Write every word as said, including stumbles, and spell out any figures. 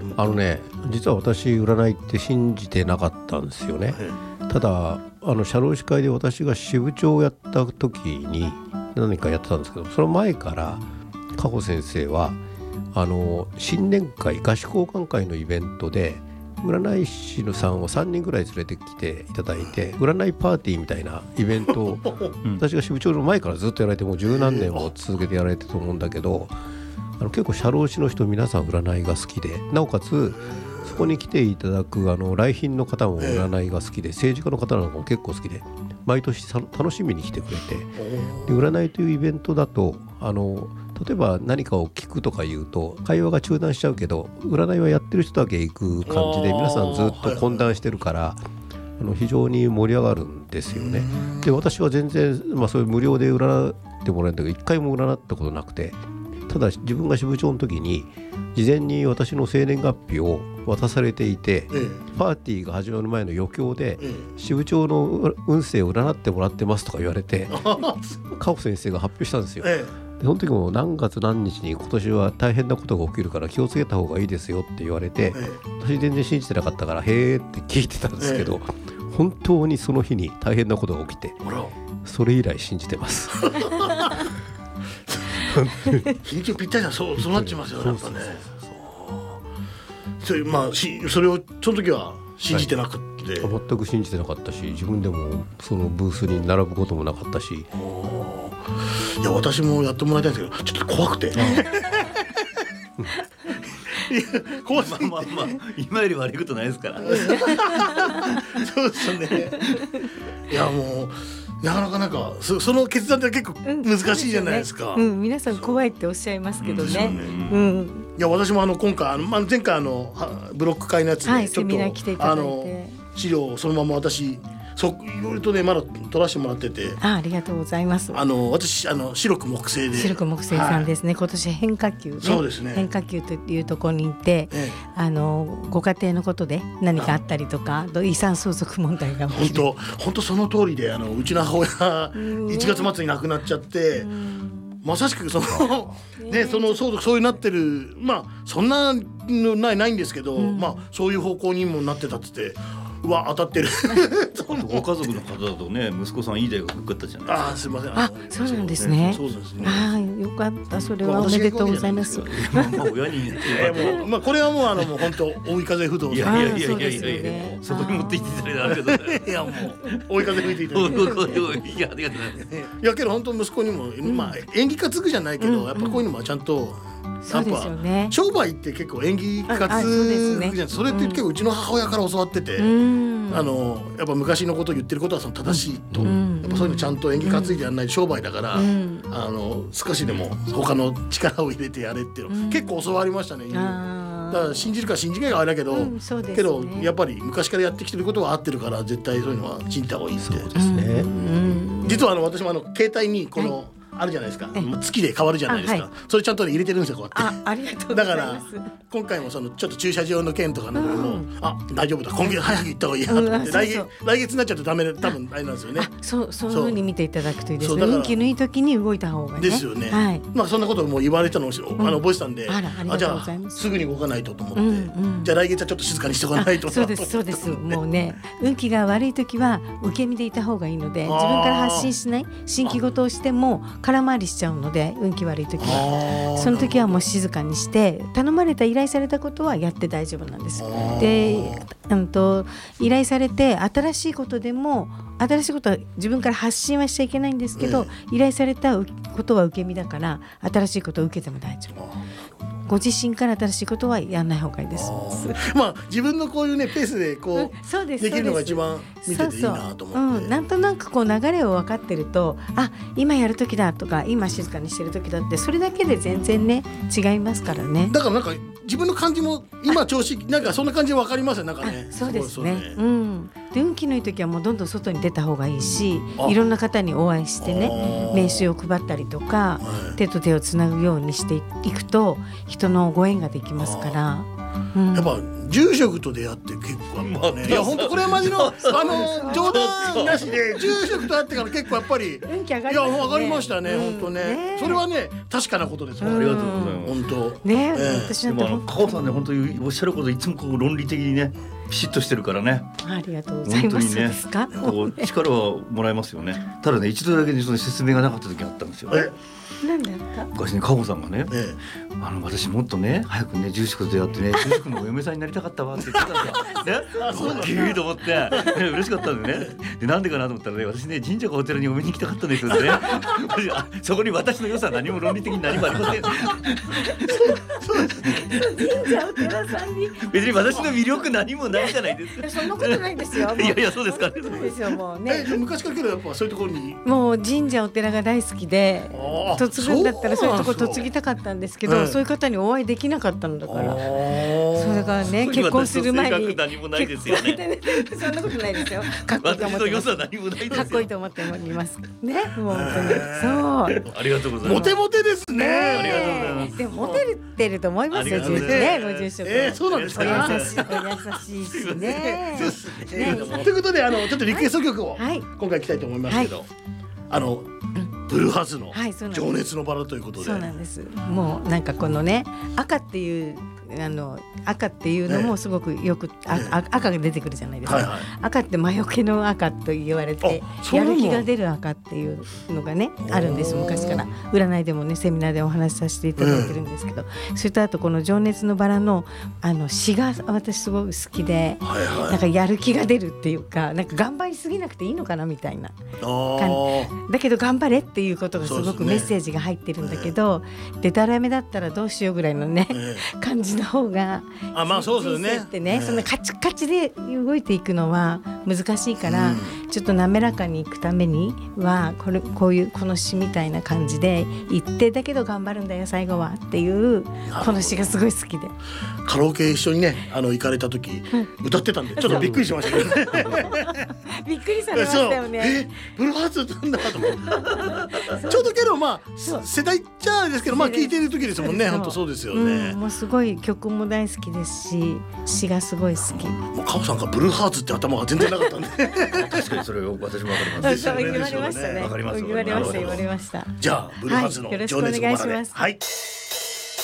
あのね、実は私占いって信じてなかったんですよね。ただあの社労士会で私が支部長をやった時に何かやってたんですけど、その前から加穂先生はあの新年会合宿交換会のイベントで占い師のさんをさんにんぐらい連れてきていただいて、占いパーティーみたいなイベントを私が支部長の前からずっとやられてもう十何年も続けてやられてると思うんだけど、あの結構社労士の人皆さん占いが好きで、なおかつそこに来ていただくあの来賓の方も占いが好きで、政治家の方なんかも結構好きで毎年楽しみに来てくれて、で占いというイベントだとあの例えば何かを聞くとか言うと会話が中断しちゃうけど、占いはやってる人だけ行く感じで皆さんずっと懇談してるから、あの非常に盛り上がるんですよね。で私は全然、まあ、そういう無料で占ってもらえるんだけど一回も占ったことなくて、ただ自分が支部長の時に事前に私の生年月日を渡されていて、ええ、パーティーが始まる前の余興で、ええ、支部長の運勢を占ってもらってますとか言われて加穂先生が発表したんですよ、ええ、でその時も何月何日に今年は大変なことが起きるから気をつけた方がいいですよって言われて、ええ、私全然信じてなかったからへーって聞いてたんですけど、ええ、本当にその日に大変なことが起きて、それ以来信じてます日にちぴったりだ、そうそうなっちゃいますよね、やっぱね。それ、まあ、しそれをその時は信じてなくて、 はい、全く信じてなかったし、自分でもそのブースに並ぶこともなかったし、 いや私もやってもらいたいんですけどちょっと怖くて怖すぎて、まあまあまあ今より悪いことないですからそうですね。いやもうなかなかなんか そ, その決断って結構難しいじゃないですか、 うんうん、皆さん怖いっておっしゃいますけど ね, ね、うん、 いや私もあの今回あの、まあ、前回あのブロック会のやつで、 はい、 ちょっとあの資料をそのまま私そいろいろとねまだ取らせてもらってて、 あ, ありがとうございます。 あの私あの白く木星で白く木星さんですね、はい、今年変化球、ね、 そうですね、 変化球というところに行って、ええ、あのご家庭のことで何かあったりとか遺産相続問題が起きる。 本当本当その通りで、あのうちの母親いちがつ末に亡くなっちゃって、まさしくそのね、その相続そういうなってる、まあそんなのないないんですけど、うん、まあそういう方向にもなってたって言って、うわ当たってるご家族の方だとね、息子さんいい大学受かったじゃないですか。 あ、すみません。 あ、そうなんですね。 そうですね。 あ、よかった。それはおめでとうございます。 まあ親に、 えー、もうまあこれはもうあのもう本当追い風不動産。 いやいやいやいやいやいや、そこに持ってきていただいてありがとうございます。 いやもう追い風吹いていただいて。 いやありがとうございます。 いやけど本当息子にも、まあ演技担ぐじゃないけど、やっぱこういうのもちゃんと。 そうですよね、 商売って結構演技担ぐじゃん、ね、それって結構うちの母親から教わってて、うん、あのやっぱ昔のことを言ってることはその正しいと、うん、やっぱそういうのちゃんと演技担いでやらないと商売だから、うん、あの少しでも他の力を入れてやれっていうの、うん、結構教わりましたね。だから信じるか信じないかあれだけど、うんね、けどやっぱり昔からやってきてることは合ってるから絶対そういうのは信じた方がいいって。 そうですね、うん、 実はあの私もあの携帯にこの、はい、あるじゃないですか、月で変わるじゃないですか、はい、それちゃんと、ね、入れてるんですよ、こうやって。 あ, ありがとうございます。 だから今回もそのちょっと駐車場の件とかのも、うん、あ大丈夫だ今月早く行った方がいいやと思って、うん、来, 月来月になっちゃうとダメ多分あれなんですよね。 そうそういう風に見ていただくといいですね。運気のいい時に動いた方がね。 ですよね、はい、まあそんなことも言われたのを、うん、あの覚えてたんで、あらありがとうございます。あじゃあすぐに動かないとと思って、うんうん、じゃあ来月はちょっと静かにしておかないと。 そうですそうですもうね運気が悪い時は受け身でいた方がいいので、自分から発信しない新規事をしても空回りしちゃうので、運気悪い時はその時はもう静かにして頼まれた依頼されたことはやって大丈夫なんです。で、うんと依頼されて新しいことでも新しいことは自分から発信はしちゃいけないんですけど、依頼されたことは受け身だから新しいことを受けても大丈夫。ご自身から新しいことはやらない方がいいです。 まあ自分のこういうねペースでこう、うん、で, できるのが一番見てていいなと思って、そうそう、うん、 なんとなくこう流れを分かってると、あ今やる時だとか今静かにしてる時だって、それだけで全然ね違いますからね。 だからなんか自分の感じも今調子なんかそんな感じで分かりますよ。なんかね。 そうですね。うん。で運気のいい時はもうどんどん外に出た方がいいし、いろんな方にお会いしてね名刺を配ったりとか、はい、手と手をつなぐようにしていくと人のご縁ができますから、 うん、やっぱ住職と出会って結構やっぱね、いや本当これはマジのあの冗談なしで住職と会ってから結構やっぱり運気上がいりますね。 や上がりましたね、本当ね。それはね確かなことです。ありがとうございます。 本当ね、 ええ私でもあのなんて本カオさんね本当におっしゃることいつもこう論理的にねピシッとしてるからね。 当ありがとうございます。 本当にねですか。 こう力はもらえますよね。ただね一度だけその説明がなかった時があったんですよ。 えなんだった。 昔ねカオさんがね、 えあの私もっとね早くね住職と出会ってね住職のお嫁さんになりたかったわって言ってたんですよ。ね、ラッキーと思って、ね、嬉しかったんでね。でなんでかなと思ったらね私ね神社かお寺にお目に行きたかったんですよね。そこに私の良さは何も論理的に何もありません。 神社お寺さんに。 別に私の魅力何もないじゃないですか。 そんなことないですよ。 いやいやそうですかね。 そうですよもうえね。 昔からけどやっぱそういうところにもう神社お寺が大好きで嫁ぐんだったらそういうとこ嫁ぎたかったんですけど、 ええそういう方にお会いできなかったのだから。 そそれがね結婚する前に私の性格何もないですよね。 そんなことないですよ。かっこいいと私の良思ってます。 さ何もないですよ。 かっこいいと思っております。ね、もう本当にそう。 ありがとうございます。 モテモテですね。 ありがとうございますでもモテてると思いますよ。 ありがとうございますね、ご住職。 えーそうなんですか。 お優しい、お優しいしね。 ねということであのちょっとリクエスト曲をはい今回いきたいと思いますけど、あのブルーハーツのはいそうなんです情熱のバラということで、 そうなんです。もうなんかこのね赤っていうあの赤っていうのもすごくよく、ああ赤が出てくるじゃないですか、 はいはい赤って魔除けの赤と言われてあそうなのやる気が出る赤っていうのがねあるんです昔から占いでもねセミナーでお話しさせていただいてるんですけど、それとあとこの情熱のバラのあの詩が私すごく好きで、 はいはいなんかやる気が出るっていうかなんか頑張りすぎなくていいのかなみたいなあーだけど頑張れっていうことがすごそうですねくメッセージが入ってるんだけど、でたらめだったらどうしようぐらいのね、 え感じの方があまあそうですよね人生ってね、 ええそんなカチカチで動いていくのは難しいから、 うんちょっと滑らかにいくためにはこれこういうこの詩みたいな感じで言ってだけど頑張るんだよ最後はっていうこの詩がすごい好きで。 カラオケ一緒にねあの行かれた時歌ってたんでちょっとびっくりしましたけどね。 びっくりされましたよね。 えブルーハーツ歌うんだと思ってちょうどけどまあ世代っちゃですけどまあ聞いてる時ですもんね。 そう本当そうですようねん、。もうすごい曲も大好きですし詩がすごい好き。 もうカオさんがブルーハーツって頭が全然なかったんで確かにそれを私もわかります。 そう言われましたね。 わかります言われましたなるほど言われました。 じゃあブルーハーツのはいよろしく情熱のバラでお願いしますはい。